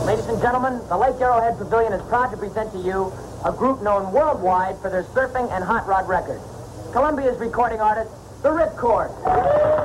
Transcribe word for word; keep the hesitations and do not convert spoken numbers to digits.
Ladies and gentlemen, the Lake Arrowhead Pavilion is proud to present to you a group known worldwide for their surfing and hot rod records. Columbia's recording artist, the Ripcord.